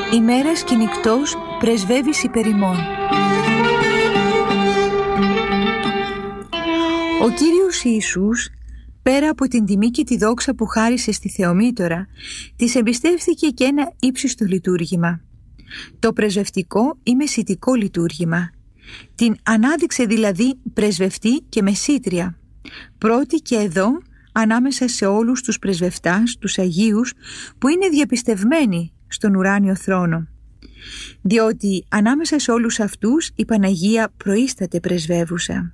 ημέρας και νυκτός πρεσβεύεις υπερ ημών. Ο Κύριος Ιησούς, πέρα από την τιμή και τη δόξα που χάρισε στη Θεομήτωρα, της εμπιστεύθηκε και ένα ύψιστο λειτουργήμα. Το πρεσβευτικό ή μεσητικό λειτουργήμα. Την ανάδειξε δηλαδή πρεσβευτή και μεσήτρια. Πρώτη και εδώ ανάμεσα σε όλους τους πρεσβευτάς, τους Αγίους, που είναι διαπιστευμένοι στον ουράνιο θρόνο. Διότι ανάμεσα σε όλους αυτούς η Παναγία προείσταται πρεσβεύουσα.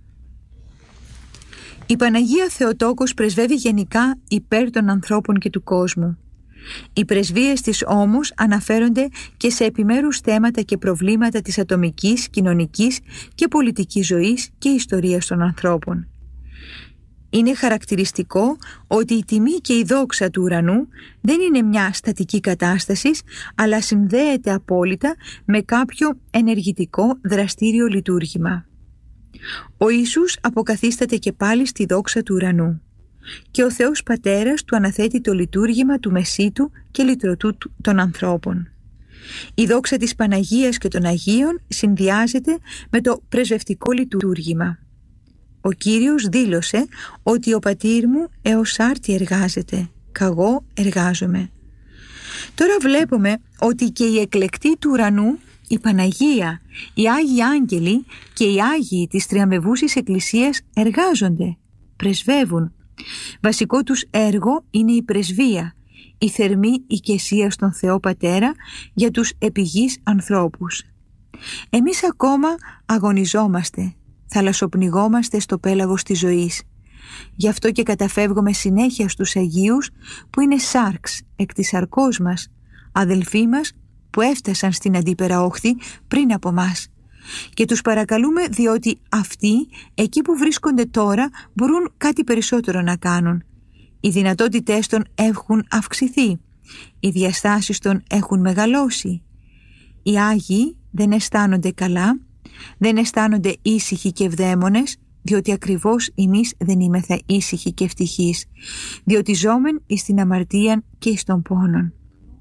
Η Παναγία Θεοτόκος πρεσβεύει γενικά υπέρ των ανθρώπων και του κόσμου. Οι πρεσβείες της όμως αναφέρονται και σε επιμέρους θέματα και προβλήματα της ατομικής, κοινωνικής και πολιτικής ζωής και ιστορίας των ανθρώπων. Είναι χαρακτηριστικό ότι η τιμή και η δόξα του ουρανού δεν είναι μια στατική κατάσταση, αλλά συνδέεται απόλυτα με κάποιο ενεργητικό δραστήριο λειτουργήμα. Ο Ιησούς αποκαθίσταται και πάλι στη δόξα του ουρανού και ο Θεός Πατέρας του αναθέτει το λειτουργήμα του Μεσίτου και λυτρωτού των ανθρώπων. Η δόξα της Παναγίας και των Αγίων συνδυάζεται με το πρεσβευτικό λειτουργήμα. Ο Κύριος δήλωσε ότι ο πατήρ μου έως άρτη εργάζεται, καγώ εργάζομαι. Τώρα βλέπουμε ότι και οι εκλεκτοί του ουρανού, η Παναγία, οι Άγιοι Άγγελοι και οι Άγιοι της Τριαμβευούσης Εκκλησίας εργάζονται, πρεσβεύουν. Βασικό τους έργο είναι η πρεσβεία, η θερμή οικεσία στον Θεό Πατέρα για τους επιγείς ανθρώπους. Εμείς ακόμα αγωνιζόμαστε, θαλασσοπνιγόμαστε στο πέλαγος της ζωής. Γι' αυτό και καταφεύγουμε συνέχεια στους Αγίους που είναι σάρξ εκ της σαρκός μας, αδελφοί μας που έφτασαν στην αντίπερα όχθη πριν από μας. Και τους παρακαλούμε διότι αυτοί εκεί που βρίσκονται τώρα μπορούν κάτι περισσότερο να κάνουν. Οι δυνατότητές των έχουν αυξηθεί, οι διαστάσεις των έχουν μεγαλώσει. Οι Άγιοι δεν αισθάνονται καλά, δεν αισθάνονται ήσυχοι και ευδαίμονες, διότι ακριβώς εμείς δεν είμεθα ήσυχοι και ευτυχείς, διότι ζώμεν εις την αμαρτίαν και εις τον πόνον.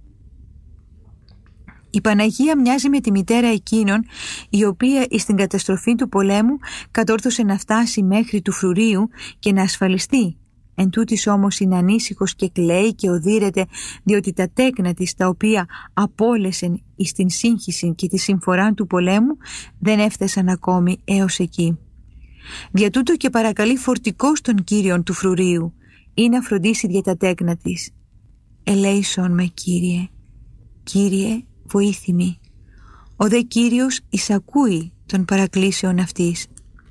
Η Παναγία μοιάζει με τη μητέρα εκείνων η οποία εις την καταστροφή του πολέμου κατόρθωσε να φτάσει μέχρι του φρουρίου και να ασφαλιστεί. Εν τούτης όμως είναι ανήσυχος και κλαίει και οδύρεται διότι τα τέκνα της τα οποία απόλεσεν εις την σύγχυση και τη συμφορά του πολέμου δεν έφτασαν ακόμη έως εκεί. Δια τούτο και παρακαλεί φορτικός τον Κύριον του φρουρίου ή να φροντίσει για τα τέκνα της. Ελέησον με Κύριε, Κύριε βοήθημη. Ο δε Κύριος εισακούει των παρακλήσεων αυτής.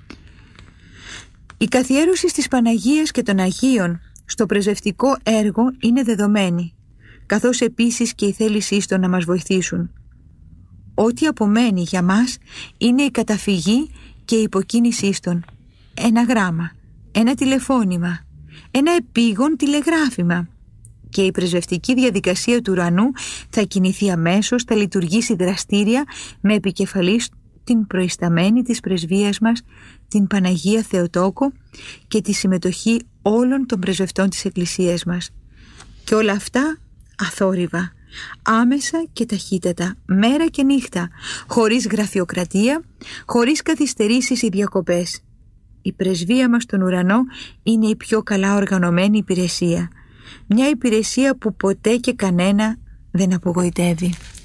Η καθιέρωση της Παναγίας και των Αγίων στο πρεσβευτικό έργο είναι δεδομένη, καθώς επίσης και η θέλησή των να μας βοηθήσουν. Ό,τι απομένει για μας είναι η καταφυγή και η υποκίνησή των. Ένα γράμμα, ένα τηλεφώνημα, ένα επίγον τηλεγράφημα. Και η πρεσβευτική διαδικασία του ουρανού θα κινηθεί αμέσως, θα λειτουργήσει δραστήρια με επικεφαλής την προϊσταμένη της πρεσβείας μας, την Παναγία Θεοτόκο και τη συμμετοχή όλων των πρεσβευτών της Εκκλησίας μας. Και όλα αυτά αθόρυβα, άμεσα και ταχύτατα, μέρα και νύχτα, χωρίς γραφειοκρατία, χωρίς καθυστερήσεις ή διακοπές. Η πρεσβεία μας στον ουρανό είναι η πιο καλά οργανωμένη υπηρεσία. Μια υπηρεσία που ποτέ και κανένα δεν απογοητεύει.